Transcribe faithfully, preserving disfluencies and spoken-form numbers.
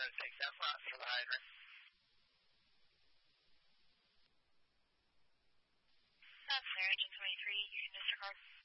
oh six, F lot for the hydrant. That's there, engine twenty-three, you can disregard.